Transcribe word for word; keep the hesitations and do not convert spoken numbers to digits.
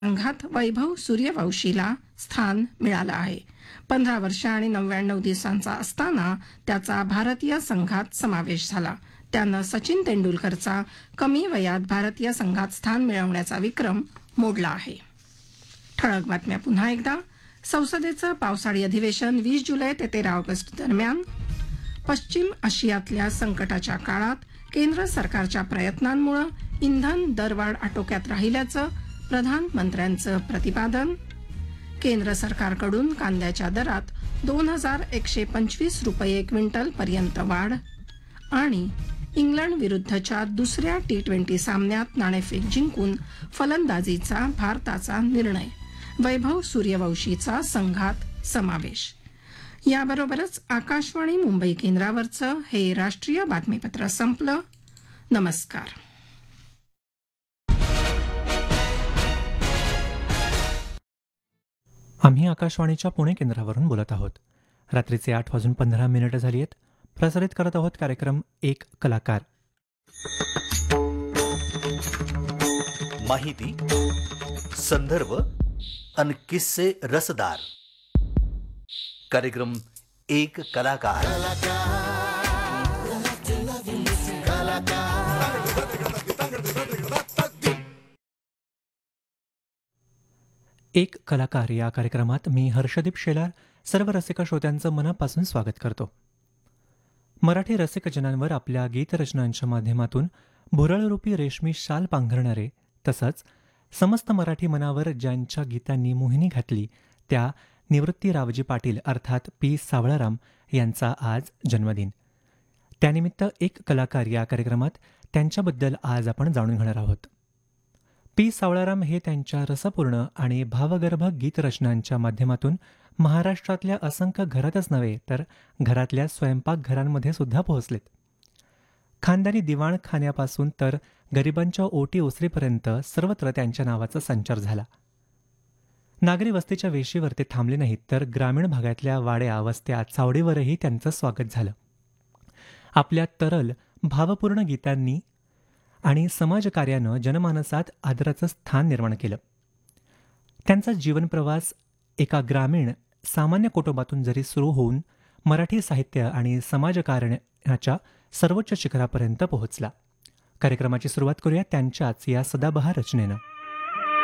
संघात वैभव सूर्यवंशीला स्थान मिळालं आहे. पंधरा वर्ष आणि नव्याण्णव दिवसांचा असताना त्याचा भारतीय संघात समावेश झाला. त्यानं सचिन तेंडुलकरचा कमी वयात भारतीय संघात स्थान मिळवण्याचा विक्रम मोडला आहे. ठळक बातम्या पुन्हा एकदा. संसदेचं पावसाळी अधिवेशन वीस जुलै ते तेरा ऑगस्ट दरम्यान. पश्चिम आशियातल्या संकटाच्या काळात केंद्र सरकारच्या प्रयत्नांमुळे इंधन दरवाढ आटोक्यात राहिल्याचं प्रधानमंत्र्यांचं प्रतिपादन. केंद्र सरकारकडून कांद्याच्या दरात दोन हजार एकशे पंचवीस रुपये क्विंटल पर्यंत वाढ. आणि इंग्लंड विरुद्धच्या दुसऱ्या टी ट्वेंटी सामन्यात नाणेफेक जिंकून फलंदाजीचा भारताचा निर्णय. वैभव सूर्यवंशीचा संघात समावेश. याबरोबरच आकाशवाणी मुंबई केंद्रावरचं हे राष्ट्रीय बातमीपत्र संपलं. नमस्कार. आम्ही आकाशवाणीच्या पुणे केंद्रावरून बोलत आहोत. रात्रीचे आठ वाजून पंधरा मिनिटं झाली आहेत. प्रसारित करत आहोत कार्यक्रम एक कलाकार. माहिती, संदर्भ आणि किस्से रसदार. कार्यक्रम एक कलाकार. एक कलाकार या कार्यक्रमात मी हर्षदीप शेलार सर्व रसिक श्रोत्यांचं मनापासून स्वागत करतो. मराठी रसिकजनांवर आपल्या गीतरचनांच्या माध्यमातून भुरळरूपी रेशमी शाल पांघरणारे, तसंच समस्त मराठी मनावर ज्यांच्या गीतांनी मोहिनी घातली त्या निवृत्ती रावजी पाटील अर्थात पी सावळाराम यांचा आज जन्मदिन. त्यानिमित्त एक कलाकार या कार्यक्रमात त्यांच्याबद्दल आज आपण जाणून घेणार आहोत. पी सावळाराम हे त्यांच्या रसपूर्ण आणि भावगर्भ गीतरचनांच्या माध्यमातून महाराष्ट्रातल्या असंख्य घरातच नव्हे तर घरातल्या स्वयंपाकघरांमध्ये सुद्धा पोहोचलेत. खानदानी दिवाणखान्यापासून तर गरिबांच्या ओटी ओसरीपर्यंत सर्वत्र त्यांच्या नावाचा संचार झाला. नागरी वस्तीच्या वेशीवर ते थांबले नाहीत तर ग्रामीण भागातल्या वाड्या वस्त्या चावडीवरही त्यांचं स्वागत झालं. आपल्या तरल भावपूर्ण गीतांनी आणि समाजकार्यानं जनमानसात आदराचं स्थान निर्माण केलं. त्यांचा जीवनप्रवास एका ग्रामीण सामान्य कुटुंबातून जरी सुरू होऊन मराठी साहित्य आणि समाजकारण्याच्या सर्वोच्च शिखरापर्यंत पोहोचला. कार्यक्रमाची सुरुवात करूया त्यांच्याच या सदाबहार रचनेनं.